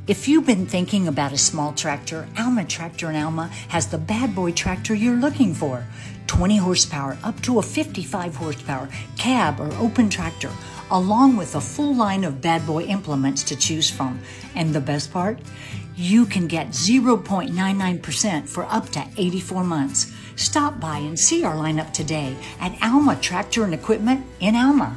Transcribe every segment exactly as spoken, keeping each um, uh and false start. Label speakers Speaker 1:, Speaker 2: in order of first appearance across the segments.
Speaker 1: If you've been thinking about a small tractor, Alma Tractor in Alma has the bad boy tractor you're looking for. twenty horsepower up to a fifty-five horsepower cab or open tractor, along with a full line of bad boy implements to choose from. And the best part? You can get zero point nine nine percent for up to eighty-four months. Stop by and see our lineup today at Alma Tractor and Equipment in Alma.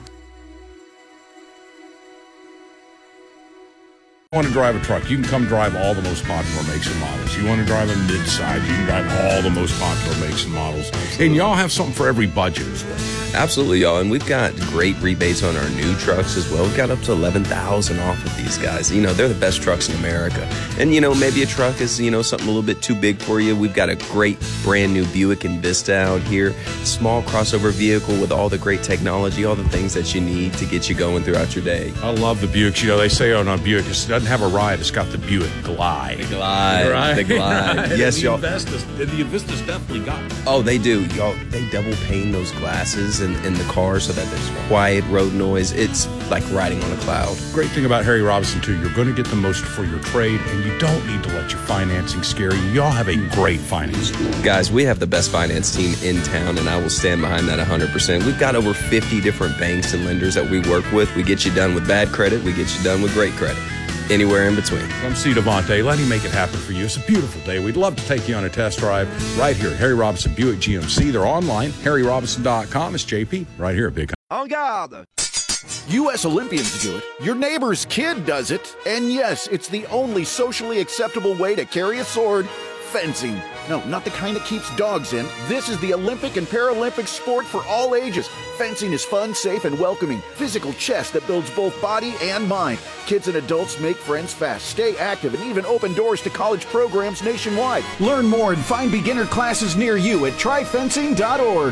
Speaker 2: You want to drive a truck, you can come drive all the most popular makes and models. You want to drive a mid-size, you can drive all the most popular makes and models. Absolutely. And y'all have something for every budget as well.
Speaker 3: Absolutely, y'all. And we've got great rebates on our new trucks as well. We've got up to eleven thousand dollars off of these guys. You know, they're the best trucks in America. And, you know, maybe a truck is, you know, something a little bit too big for you. We've got a great brand new Buick Envista out here. Small crossover vehicle with all the great technology, all the things that you need to get you going throughout your day.
Speaker 2: I love the Buicks. You know, they say on a Buick, it doesn't have a ride, it's got the Buick Glide.
Speaker 3: The Glide.
Speaker 2: Right?
Speaker 3: The Glide. Yes,
Speaker 2: the
Speaker 3: y'all.
Speaker 2: Investas, the Envista's definitely got it.
Speaker 3: Oh, they do. Y'all, they double pane those glasses in, in the car so that there's quiet road noise. It's like riding on a cloud.
Speaker 2: Great thing about Harry Robinson, too, you're going to get the most for your trade, and you don't need to let your financing scare you. Y'all have a great finance team.
Speaker 3: Guys, we have the best finance team in town, and I will stand behind that one hundred percent. We've got over fifty different banks and lenders that we work with. We get you done with bad credit. We get you done with great credit. Anywhere in between.
Speaker 2: Come see Devontae. Let him make it happen for you. It's a beautiful day. We'd love to take you on a test drive right here at Harry Robinson Buick G M C. They're online, harry robinson dot com. It's J P right here at Big.
Speaker 4: En garde! U S Olympians do it, your neighbor's kid does it, and yes, it's the only socially acceptable way to carry a sword, fencing. No, not the kind that keeps dogs in. This is the Olympic and Paralympic sport for all ages. Fencing is fun, safe, and welcoming. Physical chess that builds both body and mind. Kids and adults make friends fast, stay active, and even open doors to college programs nationwide. Learn more and find beginner classes near you at try fencing dot org.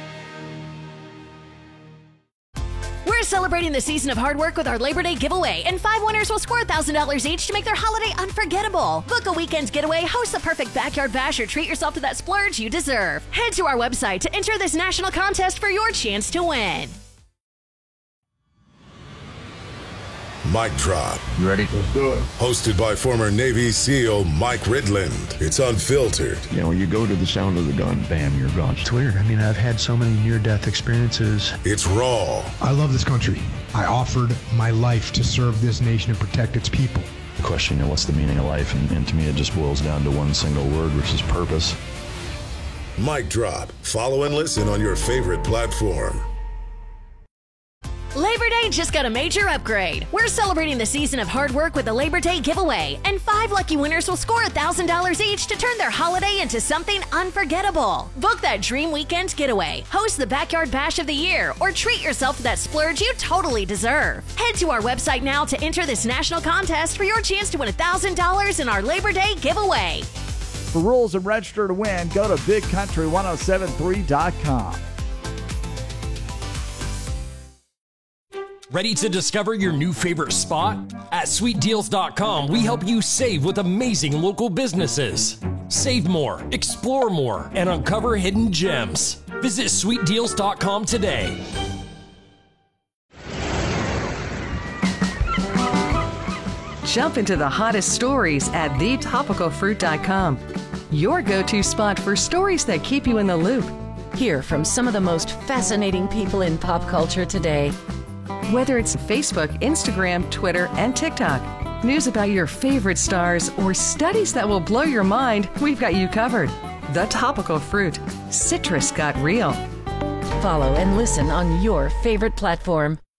Speaker 5: We're celebrating the season of hard work with our Labor Day giveaway, and five winners will score one thousand dollars each to make their holiday unforgettable. Book a weekend getaway, host the perfect backyard bash, or treat yourself to that splurge you deserve. Head to our website to enter this national contest for your chance to win.
Speaker 6: Mic Drop.
Speaker 7: You ready? Let's do it.
Speaker 6: Hosted by former Navy SEAL Mike Ridland. It's unfiltered.
Speaker 7: You know, when you go to the sound of the gun, bam, you're gone.
Speaker 8: It's weird. I mean, I've had so many near-death experiences.
Speaker 6: It's raw.
Speaker 8: I love this country. I offered my life to serve this nation and protect its people.
Speaker 7: The question, you know, what's the meaning of life? And, and to me, it just boils down to one single word, which is purpose.
Speaker 6: Mic Drop. Follow and listen on your favorite platform.
Speaker 5: Labor Day just got a major upgrade. We're celebrating the season of hard work with the Labor Day giveaway, and five lucky winners will score one thousand dollars each to turn their holiday into something unforgettable. Book that dream weekend getaway, host the backyard bash of the year, or treat yourself to that splurge you totally deserve. Head to our website now to enter this national contest for your chance to win one thousand dollars in our Labor Day giveaway.
Speaker 9: For rules and register to win, go to big country ten seventy-three dot com.
Speaker 10: Ready to discover your new favorite spot? At sweet deals dot com, we help you save with amazing local businesses. Save more, explore more, and uncover hidden gems. Visit sweet deals dot com today.
Speaker 11: Jump into the hottest stories at the topical fruit dot com. Your go-to spot for stories that keep you in the loop. Hear from some of the most fascinating people in pop culture today. Whether it's Facebook, Instagram, Twitter, and TikTok, news about your favorite stars, or studies that will blow your mind, we've got you covered. The Topical Fruit. Citrus got real. Follow and listen on your favorite platform.